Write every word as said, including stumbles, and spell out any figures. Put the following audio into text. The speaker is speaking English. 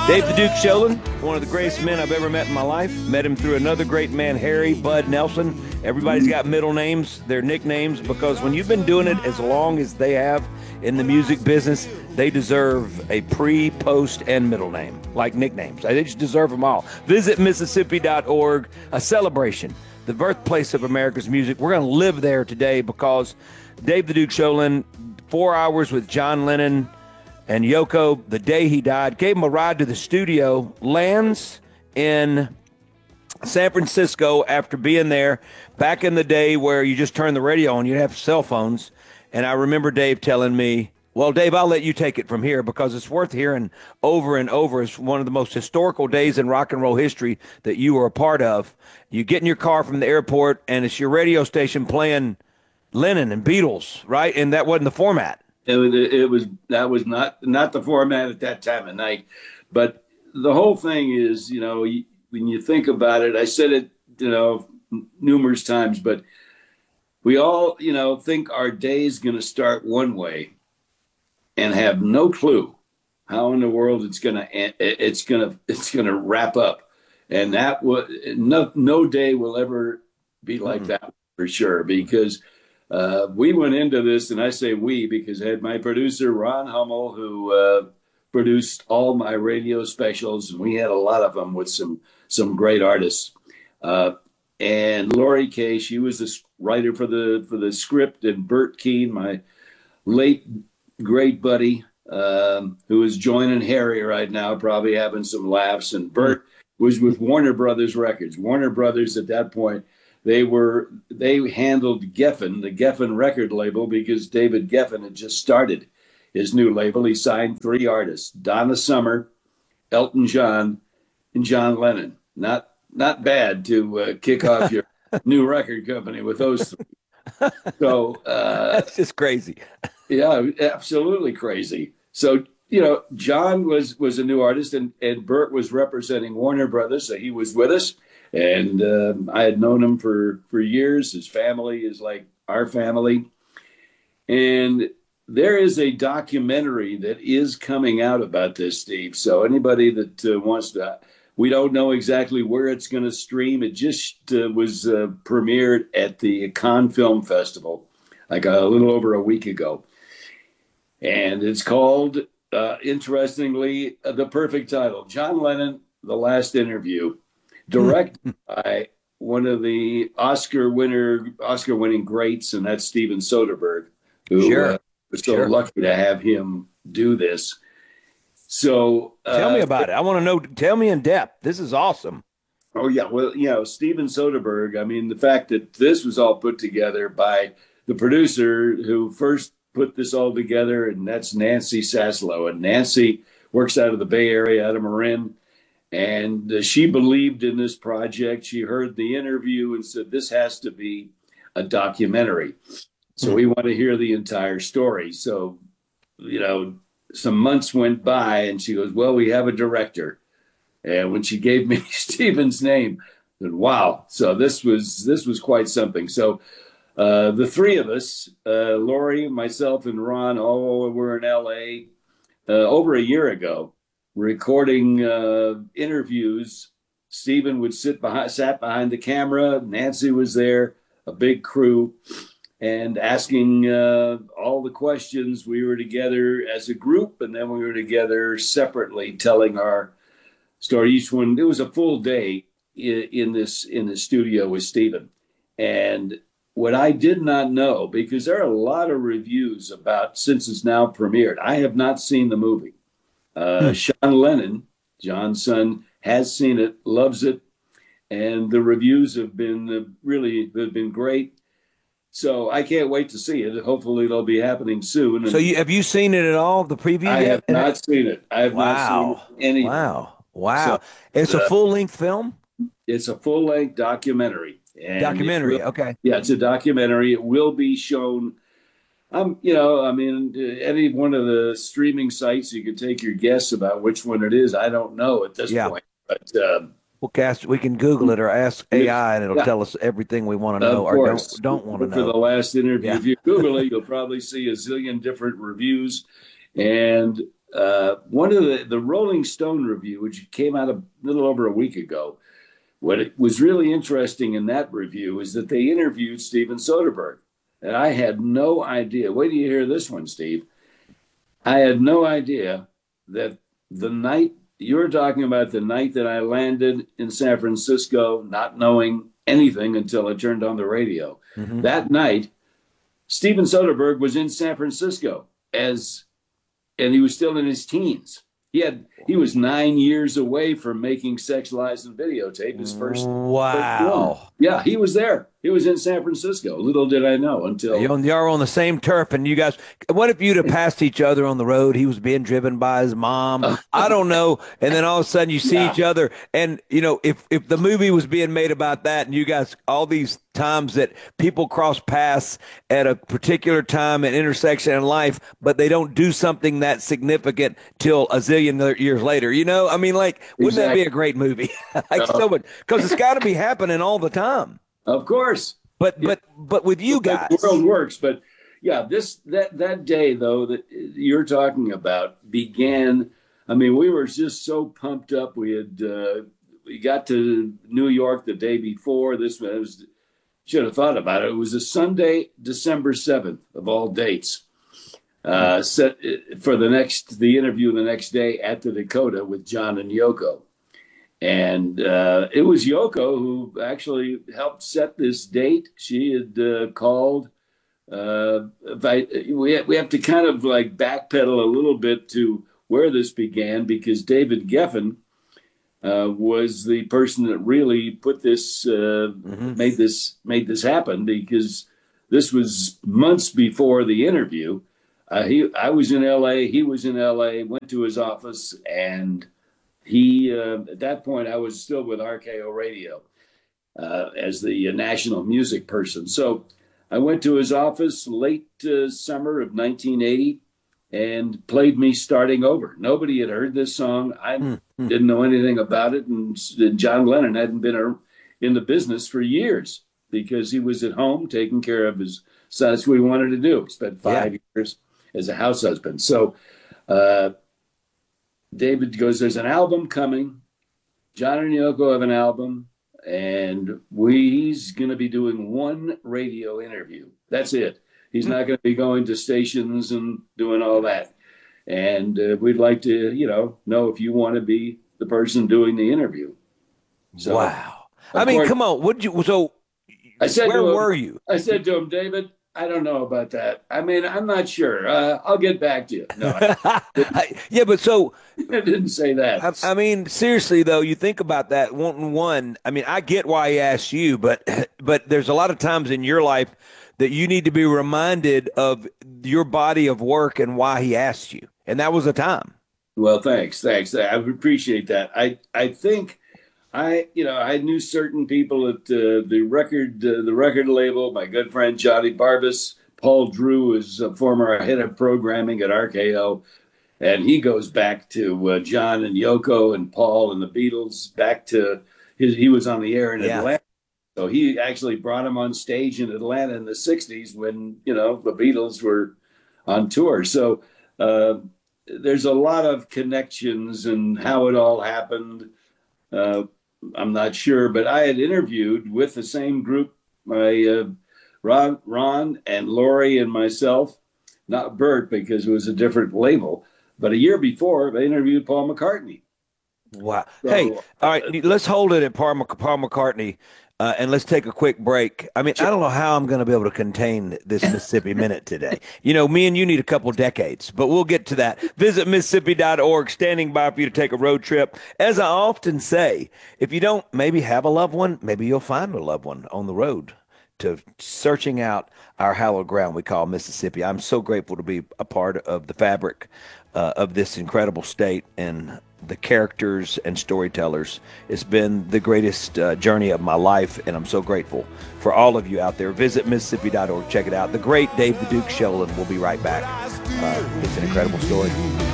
Dave the Duke Sholin, one of the greatest men I've ever met in my life. Met him through another great man, Harry Bud Nelson. Everybody's got middle names, their nicknames, because when you've been doing it as long as they have in the music business, they deserve a pre, post, and middle name, like nicknames. They just deserve them all. Visit Mississippi dot org, a celebration, the birthplace of America's music. We're going to live there today because Dave the Duke Sholin, four hours with John Lennon and Yoko, the day he died, gave him a ride to the studio, lands in San Francisco after being there back in the day where you just turned the radio on, you'd have cell phones. And I remember Dave telling me, well, Dave, I'll let you take it from here because it's worth hearing over and over. It's one of the most historical days in rock and roll history that you were a part of. You get in your car from the airport and it's your radio station playing Lennon and Beatles, right? And that wasn't the format. It was, it was that was not not the format at that time of night, but the whole thing is, you know, when you think about it, I said it, you know, numerous times, but we all, you know, think our day is going to start one way, and have no clue how in the world it's going to it's going to it's going to wrap up, and that was no no day will ever be like mm-hmm. that for sure because. Uh, we went into this, and I say we because I had my producer, Ron Hummel, who uh, produced all my radio specials, and we had a lot of them with some some great artists. Uh, and Lori Kay, she was the writer for the for the script, and Bert Keane, my late great buddy, um, who is joining Harry right now, probably having some laughs. And Bert was with Warner Brothers Records. Warner Brothers at that point. They were they handled Geffen, the Geffen record label, because David Geffen had just started his new label. He signed three artists: Donna Summer, Elton John, and John Lennon. Not not bad to uh, kick off your new record company with those three. So uh, that's just crazy. Yeah, absolutely crazy. So you know, John was was a new artist, and and Bert was representing Warner Brothers, so he was with us. And uh, I had known him for, for years. His family is like our family. And there is a documentary that is coming out about this, Steve. So anybody that uh, wants to, we don't know exactly where it's going to stream. It just uh, was uh, premiered at the Cannes Film Festival, like a little over a week ago. And it's called, uh, interestingly, uh, the perfect title, John Lennon, The Last Interview. Directed by one of the Oscar winner, Oscar winning greats, and that's Steven Soderbergh, who sure. uh, was so sure. lucky to have him do this. So uh, tell me about uh, it. I want to know. Tell me in depth. This is awesome. Oh yeah, well, you know, Steven Soderbergh. I mean, the fact that this was all put together by the producer who first put this all together, and that's Nancy Saslow, and Nancy works out of the Bay Area, out of Marin. And uh, she believed in this project. She heard the interview and said, this has to be a documentary. So we want to hear the entire story. So, you know, some months went by and she goes, well, we have a director. And when she gave me Steven's name, I said, wow. So this was this was quite something. So uh, the three of us, uh, Lori, myself, and Ron, all were in L A uh, over a year ago. Recording uh, interviews. Steven would sit behind, sat behind the camera. Nancy was there, a big crew, and asking uh, all the questions. We were together as a group, and then we were together separately, telling our story. Each one, it was a full day in, in this in the studio with Steven. And what I did not know, because there are a lot of reviews about since it's now premiered. I have not seen the movie. Uh, Sean Lennon, John's son, has seen it, loves it, and the reviews have been uh, really have been great. So I can't wait to see it. Hopefully, it'll be happening soon. And so, you, have you seen it at all? The preview? I yet? have not seen it. I have wow. not seen anything. Wow! Wow! So, it's uh, a full length film. It's a full length documentary. And documentary. Will, okay. Yeah, it's a documentary. It will be shown. Um, you know, I mean, any one of the streaming sites, you can take your guess about which one it is. I don't know at this yeah. point, but um, we'll cast. We can Google it or ask A I, and it'll yeah. tell us everything we want to know of or course. don't don't want to know. For the last interview, yeah. if you Google it, you'll probably see a zillion different reviews, and uh, one of the, the Rolling Stone review, which came out a little over a week ago, what it was really interesting in that review is that they interviewed Steven Soderbergh. And I had no idea. Wait till you hear this one, Steve. I had no idea that the night you were talking about, the night that I landed in San Francisco, not knowing anything until I turned on the radio. Mm-hmm. That night, Steven Soderbergh was in San Francisco as, and he was still in his teens. He had he was nine years away from making Sex, Lies, and Videotape, his first. Wow. First yeah, he was there. He was in San Francisco. Little did I know until you're on, you're on the same turf, and you guys. What if you'd have passed each other on the road? He was being driven by his mom. I don't know. And then all of a sudden, you see yeah. each other, and you know, if if the movie was being made about that, and you guys, all these times that people cross paths at a particular time and intersection in life, but they don't do something that significant till a zillion years later. You know, I mean, like, wouldn't exactly. that be a great movie? like no. so much, because it's got to be happening all the time. Of course. But, but, yeah. but with you guys, the world works. But yeah, this, that, that day though, that you're talking about began, I mean, we were just so pumped up. We had, uh, we got to New York the day before. This was, should have thought about it. It was a Sunday, December seventh of all dates, uh, set for the next, the interview the next day at the Dakota with John and Yoko. And uh, it was Yoko who actually helped set this date. She had uh, called. Uh, I, we, have, we have to kind of like backpedal a little bit to where this began, because David Geffen uh, was the person that really put this, uh, mm-hmm. made this, made this happen, because this was months before the interview. Uh, he, I was in L A, he was in L A, went to his office, and He, uh, at that point, I was still with R K O Radio uh, as the national music person. So I went to his office late uh, summer of nineteen eighty and played me Starting Over. Nobody had heard this song. I mm-hmm. didn't know anything about it. And, and John Lennon hadn't been in the business for years because he was at home taking care of his son. That's what he wanted to do. He spent five yeah. years as a house husband. So, uh, David goes, there's an album coming. John and Yoko have an album, and we, he's going to be doing one radio interview. That's it. He's not going to be going to stations and doing all that. And uh, we'd like to, you know, know if you want to be the person doing the interview. So, wow. I mean, course, come on. What did you, so I said where to him, were you? I said to him, David, I don't know about that. I mean, I'm not sure. Uh, I'll get back to you. No, I yeah, but so I didn't say that. I, I mean, seriously though, you think about that wanting one. I mean, I get why he asked you, but but there's a lot of times in your life that you need to be reminded of your body of work and why he asked you, and that was a time. Well, thanks, thanks. I appreciate that. I I think. I, you know, I knew certain people at uh, the record, uh, the record label. My good friend Johnny Barbas, Paul Drew is a former head of programming at R K O, and he goes back to uh, John and Yoko and Paul and the Beatles. Back to his, he was on the air in yeah. Atlanta, so he actually brought him on stage in Atlanta in the sixties when you know the Beatles were on tour. So uh, there's a lot of connections and how it all happened. Uh, I'm not sure, but I had interviewed with the same group, my uh, Ron, Ron and Lori and myself, not Bert because it was a different label, but a year before I interviewed Paul McCartney. Wow. So, hey, all right, let's hold it at Paul, Paul McCartney. Uh, and let's take a quick break. I mean, I don't know how I'm going to be able to contain this Mississippi Minute today. You know, me and you need a couple decades, but we'll get to that. Visit Mississippi dot org, standing by for you to take a road trip. As I often say, if you don't maybe have a loved one, maybe you'll find a loved one on the road to searching out our hallowed ground we call Mississippi. I'm so grateful to be a part of the fabric uh, of this incredible state and the characters and storytellers. It's been the greatest uh, journey of my life, and I'm so grateful for all of you out there. Visit Mississippi dot org. Check it out. The great Dave the Duke Sheldon will be right back. Uh, it's an incredible story.